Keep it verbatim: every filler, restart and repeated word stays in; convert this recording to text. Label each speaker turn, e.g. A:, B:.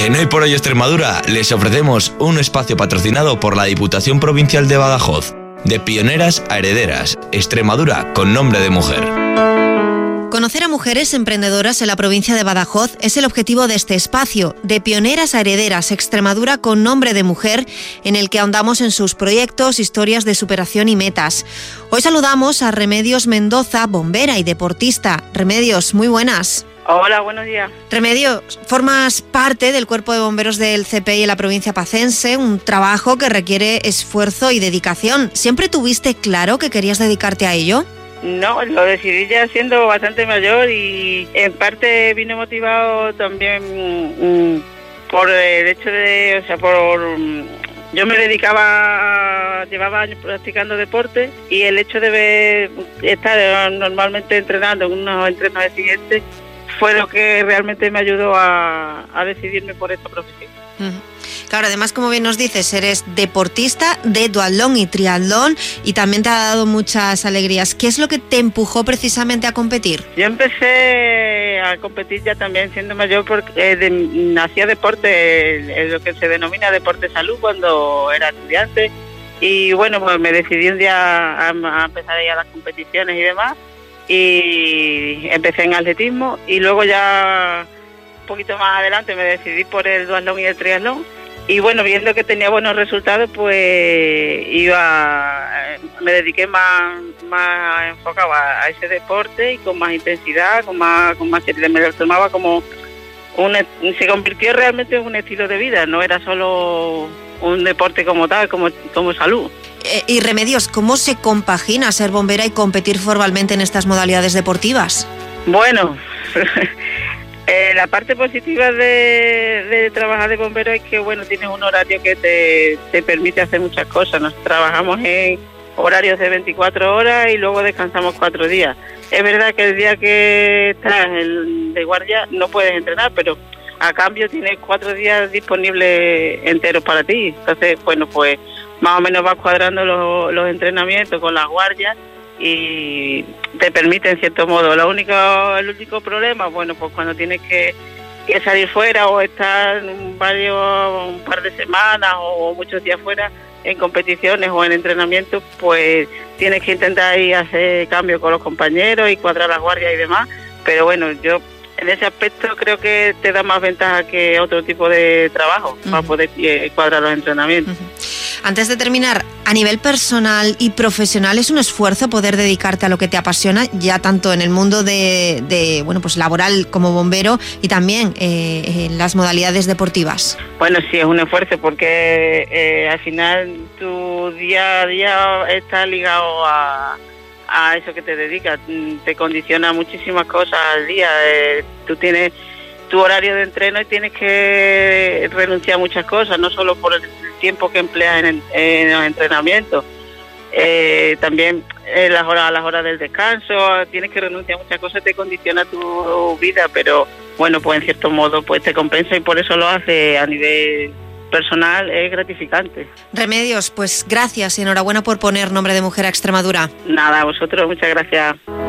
A: En Hoy por Hoy Extremadura les ofrecemos un espacio patrocinado por la Diputación Provincial de Badajoz. De pioneras a herederas, Extremadura con nombre de mujer.
B: Conocer a mujeres emprendedoras en la provincia de Badajoz es el objetivo de este espacio, de pioneras a herederas, Extremadura con nombre de mujer, en el que ahondamos en sus proyectos, historias de superación y metas. Hoy saludamos a Remedios Mendoza, bombera y deportista. Remedios, muy buenas.
C: Hola, buenos días.
B: Remedios, formas parte del Cuerpo de Bomberos del C P I en la provincia pacense, un trabajo que requiere esfuerzo y dedicación. ¿Siempre tuviste claro que querías dedicarte a ello?
C: No, lo decidí ya siendo bastante mayor y en parte vino motivado también mm, por el hecho de, o sea, por... Yo me dedicaba, a, llevaba años practicando deporte y el hecho de ver, estar normalmente entrenando en unos entrenos siguientes fue lo que realmente me ayudó a, a decidirme por esta profesión.
B: Uh-huh. Claro, además, como bien nos dices, eres deportista de duatlón y triatlón y también te ha dado muchas alegrías. ¿Qué es lo que te empujó precisamente a competir?
C: Yo empecé a competir ya también siendo mayor porque eh, de, hacía deporte, eh, lo que se denomina deporte salud cuando era estudiante y bueno, pues me decidí un día a, a empezar a ir a las competiciones y demás y empecé en atletismo y luego ya un poquito más adelante me decidí por el duatlón y el triatlón y bueno, viendo que tenía buenos resultados pues iba me dediqué más más enfocado a, a ese deporte y con más intensidad, con más con más seriedad, me lo tomaba como un, se convirtió realmente en un estilo de vida, no era solo un deporte como tal, como como salud.
B: Eh, y Remedios, ¿cómo se compagina ser bombera y competir formalmente en estas modalidades deportivas?
C: Bueno, eh, la parte positiva de, de trabajar de bombero es que bueno, tienes un horario que te, te permite hacer muchas cosas. Nos trabajamos en horarios de veinticuatro horas y luego descansamos cuatro días. Es verdad que el día que estás en, de guardia no puedes entrenar, pero a cambio tienes cuatro días disponibles enteros para ti. Entonces, bueno, pues más o menos vas cuadrando los, los entrenamientos con las guardias y te permite en cierto modo. Lo único, el único problema, bueno, pues cuando tienes que, que salir fuera o estar varios, un par de semanas o muchos días fuera en competiciones o en entrenamientos, pues tienes que intentar ir a hacer cambio con los compañeros y cuadrar las guardias y demás. Pero bueno, yo en ese aspecto creo que te da más ventaja que otro tipo de trabajo uh-huh. para poder eh, cuadrar los entrenamientos.
B: Uh-huh. Antes de terminar, a nivel personal y profesional, ¿es un esfuerzo poder dedicarte a lo que te apasiona, ya tanto en el mundo de, de bueno, pues laboral como bombero y también eh, en las modalidades deportivas?
C: Bueno, sí, es un esfuerzo porque eh, al final tu día a día está ligado a, a eso que te dedicas, te condiciona muchísimas cosas al día, eh, tú tienes tu horario de entreno y tienes que renunciar a muchas cosas, no solo por el tiempo que empleas en, en los entrenamientos, eh, también en las horas, a las horas del descanso, tienes que renunciar a muchas cosas, te condiciona tu vida, pero bueno, pues en cierto modo pues te compensa y por eso lo hace a nivel personal, es gratificante.
B: Remedios, pues gracias y enhorabuena por poner nombre de mujer a Extremadura.
C: Nada, a vosotros, muchas gracias.